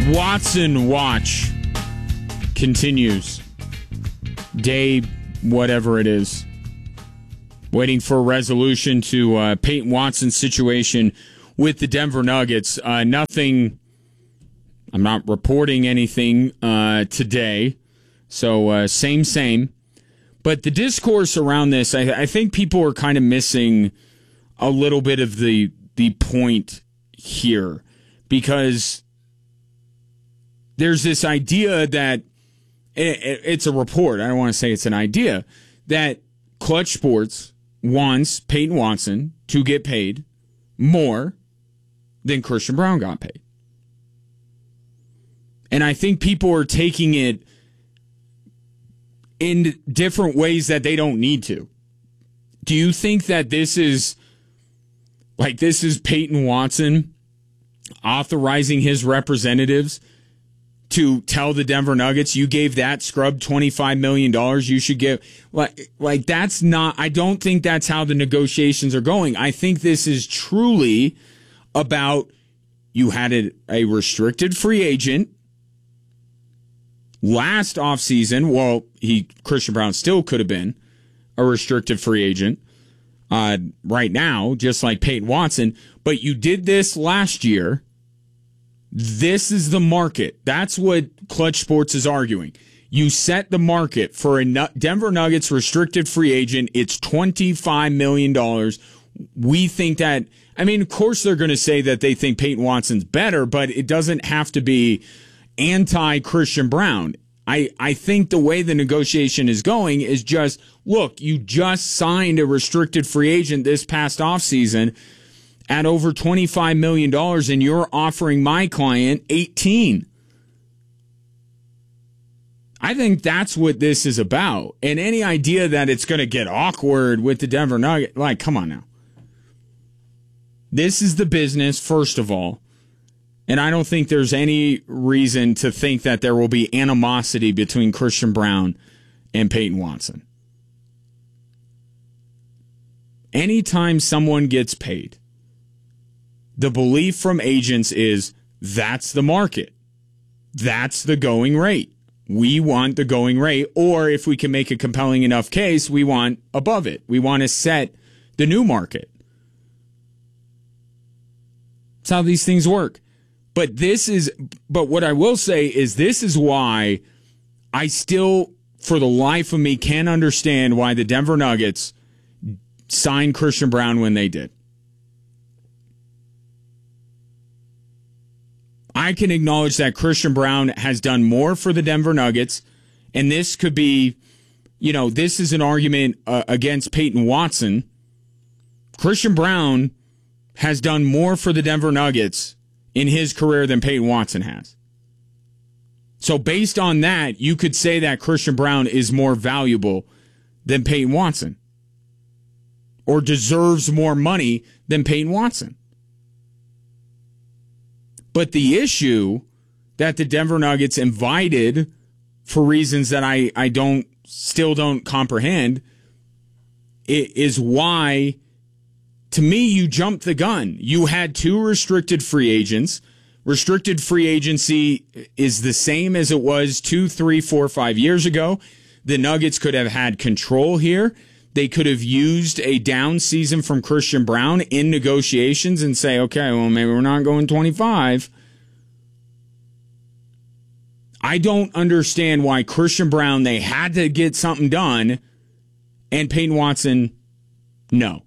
Watson watch continues. Day, whatever it is. Waiting for a resolution to Peyton Watson's situation with the Denver Nuggets. Nothing, I'm not reporting anything today. So same. But the discourse around this, I think people are kind of missing a little bit of the point here. Because there's this idea that it's a report. I don't want to say it's an idea that Clutch Sports wants Peyton Watson to get paid more than Christian Braun got paid. And I think people are taking it in different ways that they don't need to. Do you think that this is Peyton Watson authorizing his representatives to tell the Denver Nuggets, you gave that scrub $25 million, you should give, like that's not, I don't think that's how the negotiations are going. I think this is truly about, you had a restricted free agent last offseason. Well, Christian Braun still could have been a restricted free agent right now, just like Peyton Watson, but you did this last year. This is the market. That's what Clutch Sports is arguing. You set the market for a Denver Nuggets restricted free agent. It's $25 million. We think that, I mean, of course they're going to say that they think Peyton Watson's better, but it doesn't have to be anti-Christian Braun. I think the way the negotiation is going is just, look, you just signed a restricted free agent this past offseason at over $25 million, and you're offering my client $18. I think that's what this is about. And any idea that it's going to get awkward with the Denver Nuggets, like, come on now. This is the business, first of all. And I don't think there's any reason to think that there will be animosity between Christian Braun and Peyton Watson. Anytime someone gets paid, the belief from agents is that's the market. That's the going rate. We want the going rate, or if we can make a compelling enough case, we want above it. We want to set the new market. That's how these things work. But what I will say is this is why I still, for the life of me, can't understand why the Denver Nuggets signed Christian Braun when they did. I can acknowledge that Christian Braun has done more for the Denver Nuggets, and this could be, this is an argument against Peyton Watson. Christian Braun has done more for the Denver Nuggets in his career than Peyton Watson has. So based on that, you could say that Christian Braun is more valuable than Peyton Watson, or deserves more money than Peyton Watson. But the issue that the Denver Nuggets invited, for reasons that I still don't comprehend, is why, to me, you jumped the gun. You had two restricted free agents. Restricted free agency is the same as it was 2, 3, 4, 5 years ago. The Nuggets could have had control here. They could have used a down season from Christian Braun in negotiations and say, okay, well, maybe we're not going 25. I don't understand why Christian Braun, they had to get something done, and Peyton Watson, no.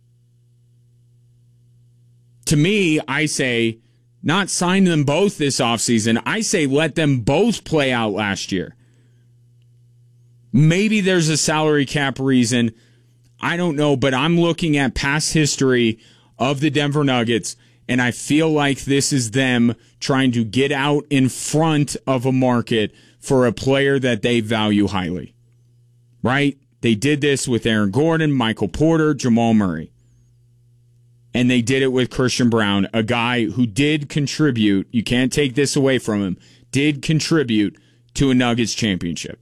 To me, I say, not sign them both this offseason. I say let them both play out last year. Maybe there's a salary cap reason. I don't know, but I'm looking at past history of the Denver Nuggets, and I feel like this is them trying to get out in front of a market for a player that they value highly. Right? They did this with Aaron Gordon, Michael Porter, Jamal Murray. And they did it with Christian Braun, a guy who did contribute, you can't take this away from him, did contribute to a Nuggets championship.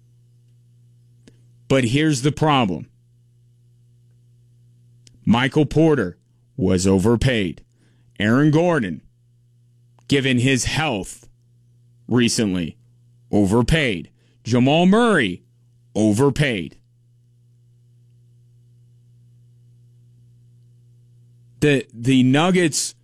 But here's the problem. Michael Porter was overpaid. Aaron Gordon, given his health, recently, overpaid. Jamal Murray, overpaid. The Nuggets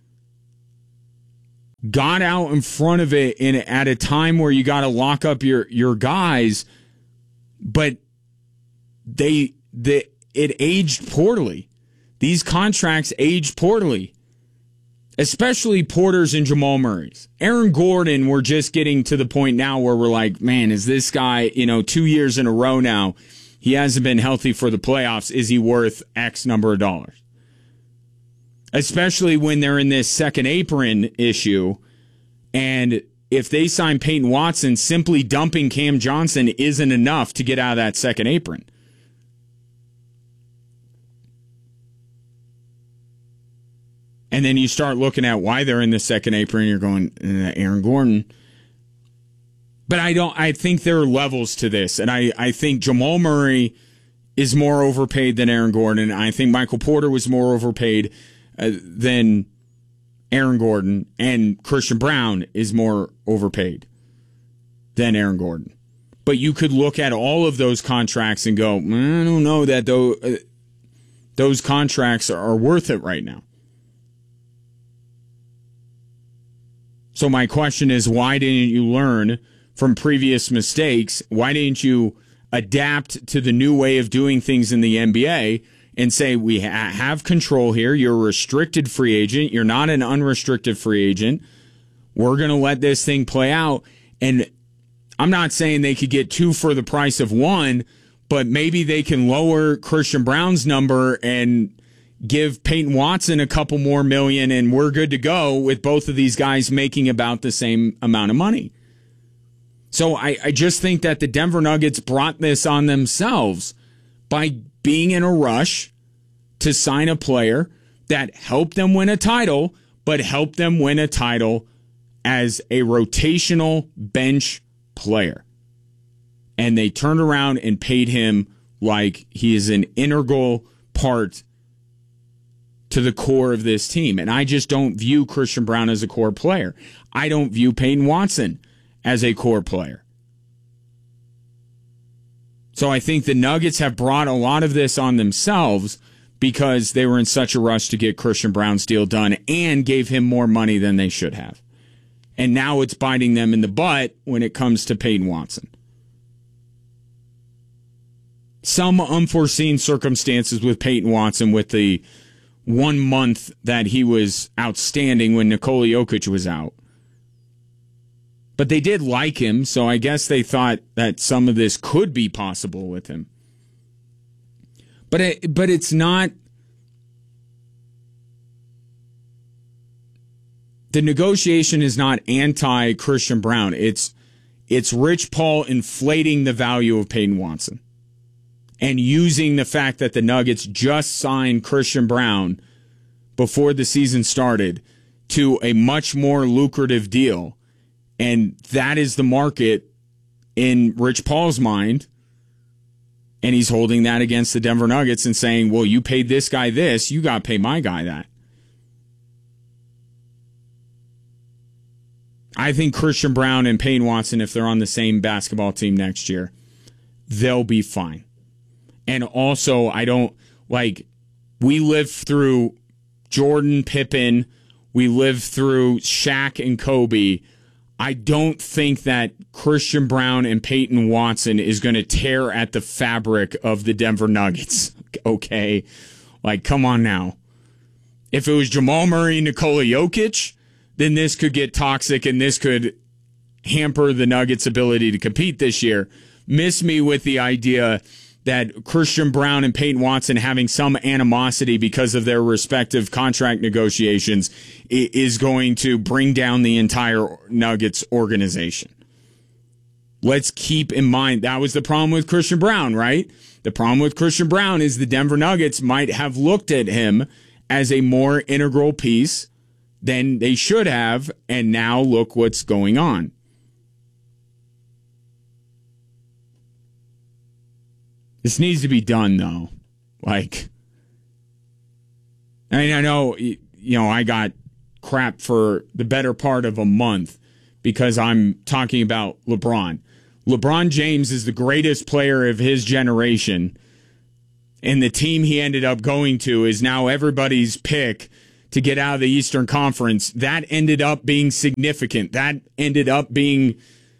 got out in front of it at a time where you got to lock up your guys, but it aged poorly. These contracts aged poorly, especially Porter's and Jamal Murray's. Aaron Gordon, we're just getting to the point now where we're like, man, is this guy, 2 years in a row now, he hasn't been healthy for the playoffs. Is he worth X number of dollars? Especially when they're in this second apron issue. And if they sign Peyton Watson, simply dumping Cam Johnson isn't enough to get out of that second apron. And then you start looking at why they're in the second apron, and you're going, Aaron Gordon. But I think there are levels to this. And I think Jamal Murray is more overpaid than Aaron Gordon. I think Michael Porter was more overpaid than Aaron Gordon, and Christian Brown is more overpaid than Aaron Gordon. But you could look at all of those contracts and go, I don't know that those contracts are worth it right now. So my question is, why didn't you learn from previous mistakes? Why didn't you adapt to the new way of doing things in the NBA and say, we have control here. You're a restricted free agent. You're not an unrestricted free agent. We're going to let this thing play out. And I'm not saying they could get 2 for the price of 1, but maybe they can lower Christian Brown's number and give Peyton Watson a couple more million, and we're good to go with both of these guys making about the same amount of money. So I just think that the Denver Nuggets brought this on themselves by being in a rush to sign a player that helped them win a title, but helped them win a title as a rotational bench player. And they turned around and paid him like he is an integral part to the core of this team. And I just don't view Christian Brown as a core player. I don't view Peyton Watson as a core player. So I think the Nuggets have brought a lot of this on themselves because they were in such a rush to get Christian Brown's deal done and gave him more money than they should have. And now it's biting them in the butt when it comes to Peyton Watson. Some unforeseen circumstances with Peyton Watson with the 1 month that he was outstanding when Nikola Jokic was out. But they did like him, so I guess they thought that some of this could be possible with him. But it's not. The negotiation is not anti-Christian Brown. It's Rich Paul inflating the value of Peyton Watson and using the fact that the Nuggets just signed Christian Brown before the season started to a much more lucrative deal. And that is the market in Rich Paul's mind. And he's holding that against the Denver Nuggets and saying, well, you paid this guy this, you got to pay my guy that. I think Christian Brown and Peyton Watson, if they're on the same basketball team next year, they'll be fine. And also, we lived through Jordan, Pippen, we lived through Shaq and Kobe. I don't think that Christian Brown and Peyton Watson is going to tear at the fabric of the Denver Nuggets. Okay? Come on now. If it was Jamal Murray and Nikola Jokic, then this could get toxic and this could hamper the Nuggets' ability to compete this year. Miss me with the idea that Christian Brown and Peyton Watson having some animosity because of their respective contract negotiations is going to bring down the entire Nuggets organization. Let's keep in mind that was the problem with Christian Brown, right? The problem with Christian Brown is the Denver Nuggets might have looked at him as a more integral piece than they should have, and now look what's going on. This needs to be done, though. I know, I got crap for the better part of a month because I'm talking about LeBron. LeBron James is the greatest player of his generation, and the team he ended up going to is now everybody's pick to get out of the Eastern Conference. That ended up being significant. That ended up being,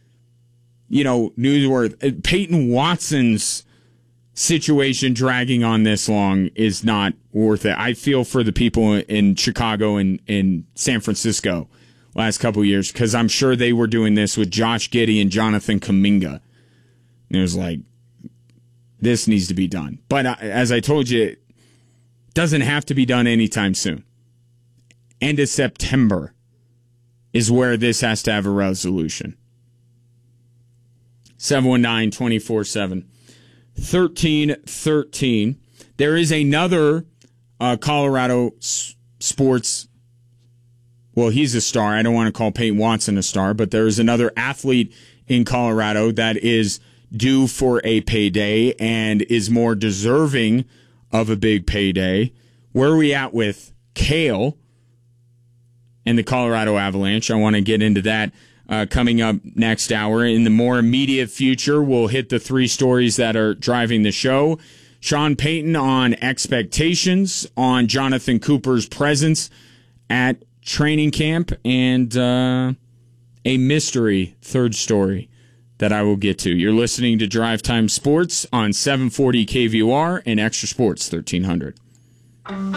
newsworthy. Peyton Watson's situation dragging on this long is not worth it. I feel for the people in Chicago and in San Francisco last couple of years, because I'm sure they were doing this with Josh Giddey and Jonathan Kuminga. And it was like, this needs to be done. But as I told you, it doesn't have to be done anytime soon. End of September is where this has to have a resolution. 719-24-7. 1313. There is another Colorado sports. Well, he's a star. I don't want to call Peyton Watson a star, but there is another athlete in Colorado that is due for a payday and is more deserving of a big payday. Where are we at with Kale and the Colorado Avalanche? I want to get into that coming up next hour. In the more immediate future, we'll hit the three stories that are driving the show. Sean Payton on expectations, on Jonathan Cooper's presence at training camp, and a mystery third story that I will get to. You're listening to Drive Time Sports on 740 KVOR and Extra Sports 1300.